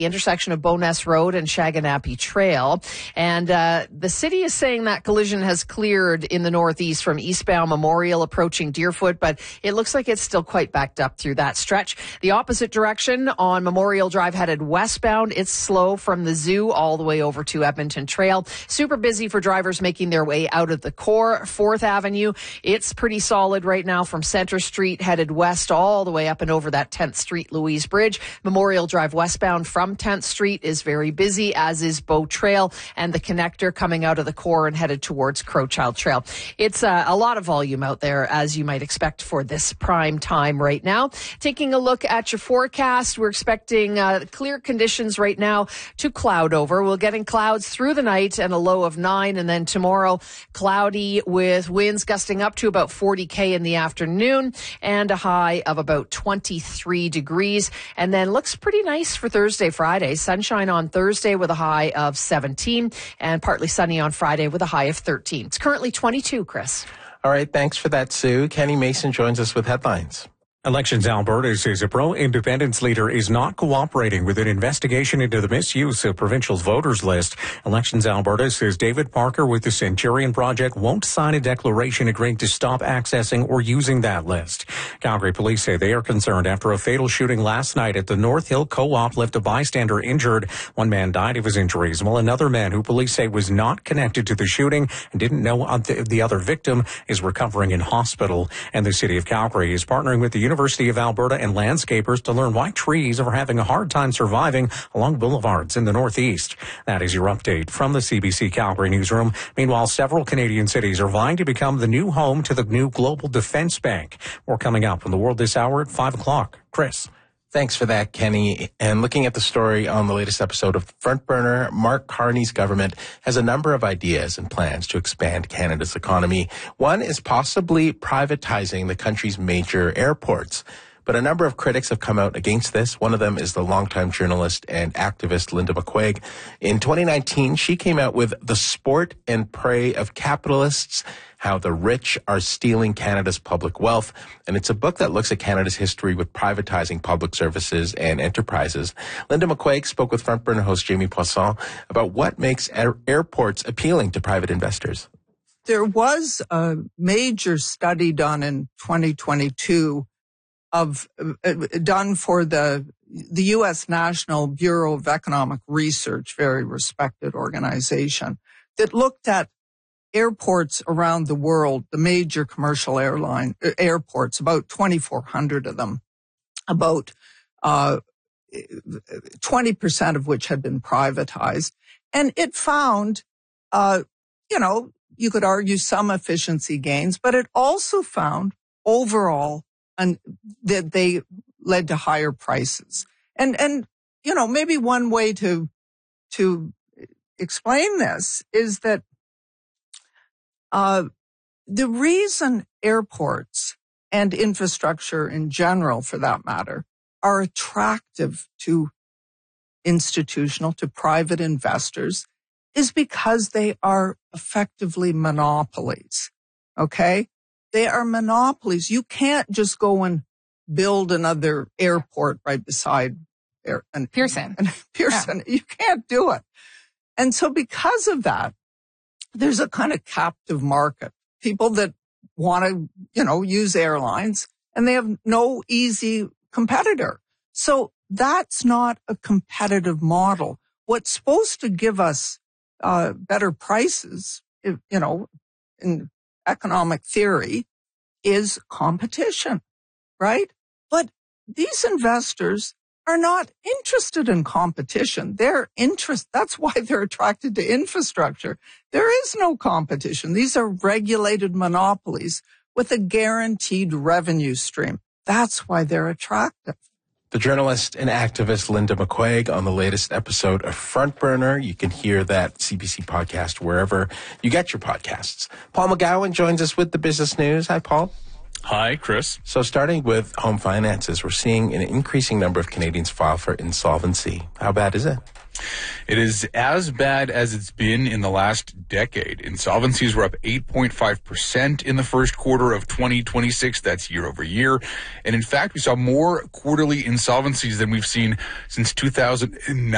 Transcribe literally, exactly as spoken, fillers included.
the intersection of Bowness Road and Shaganappi Trail. And uh, the city is saying that collision has cleared in the northeast from eastbound Memorial approaching Deerfoot, but it looks like it's still quite backed up through that stretch. The opposite direction on Memorial Drive headed westbound, it's slow from the zoo all the way over to Edmonton Trail. Super busy for drivers making their way out of the core. fourth Avenue, it's pretty solid right now from Centre Street headed west all the way up and over that tenth Street Louise Bridge. Memorial Drive westbound from tenth Street is very busy, as is Bow Trail and the connector coming out of the core and headed towards Crowchild Trail. It's uh, a lot of volume out there, as you might expect for this prime time right now. Taking a look at your forecast, we're expecting uh, clear conditions right now to cloud over. We're getting clouds through the night and a low of nine, and then tomorrow cloudy with winds gusting up to about forty K in the afternoon and a high of about twenty-three degrees. And then looks pretty nice for Thursday, Friday. Sunshine on Thursday with a high of seventeen and partly sunny on Friday with a high of thirteen. It's currently twenty-two, Chris. All right, thanks for that, Sue. Kenny Mason joins us with headlines. Elections Alberta says a pro-independence leader is not cooperating with an investigation into the misuse of provincial voters list. Elections Alberta says David Parker with the Centurion Project won't sign a declaration agreeing to stop accessing or using that list. Calgary police say they are concerned after a fatal shooting last night at the North Hill Co-op left a bystander injured. One man died of his injuries, while another man who police say was not connected to the shooting and didn't know the other victim is recovering in hospital. And the city of Calgary is partnering with the University of Alberta and landscapers to learn why trees are having a hard time surviving along boulevards in the Northeast. That is your update from the C B C Calgary newsroom. Meanwhile, several Canadian cities are vying to become the new home to the new Global Defense Bank. More coming up from the world this hour at five o'clock. Chris. Thanks for that, Kenny. And looking at the story on the latest episode of Front Burner, Mark Carney's government has a number of ideas and plans to expand Canada's economy. One is possibly privatizing the country's major airports. But a number of critics have come out against this. One of them is the longtime journalist and activist Linda McQuaig. In twenty nineteen, she came out with The Sport and Prey of Capitalists, How the Rich Are Stealing Canada's Public Wealth. And it's a book that looks at Canada's history with privatizing public services and enterprises. Linda McQuaig spoke with Front Burner host Jamie Poisson about what makes air- airports appealing to private investors. There was a major study done in twenty twenty-two of uh, done for the the U S National Bureau of Economic Research, very respected organization, that looked at airports around the world, the major commercial airline uh, airports, about twenty-four hundred of them, about uh, twenty percent of which had been privatized. And it found, uh, you know, you could argue some efficiency gains, but it also found overall and that they led to higher prices. And, and, you know, maybe one way to, to explain this is that, uh, the reason airports and infrastructure in general, for that matter, are attractive to institutional, to private investors is because they are effectively monopolies. Okay? They are monopolies. You can't just go and build another airport right beside air, and, Pearson. And Pearson. Yeah. You can't do it. And so because of that, there's a kind of captive market. People that want to, you know, use airlines, and they have no easy competitor. So that's not a competitive model. What's supposed to give us uh, better prices, you know, in economic theory, is competition, right? But these investors are not interested in competition. Their interest, that's why they're attracted to infrastructure. There is no competition. These are regulated monopolies with a guaranteed revenue stream. That's why they're attractive. The journalist and activist Linda McQuaig on the latest episode of Front Burner. You can hear that C B C podcast wherever you get your podcasts. Paul McGowan joins us with the business news. Hi, Paul. Hi, Chris. So starting with home finances, we're seeing an increasing number of Canadians file for insolvency. How bad is it? It is as bad as it's been in the last decade. Insolvencies were up eight point five percent in the first quarter of twenty twenty-six. That's year over year. And in fact, we saw more quarterly insolvencies than we've seen since two thousand nine.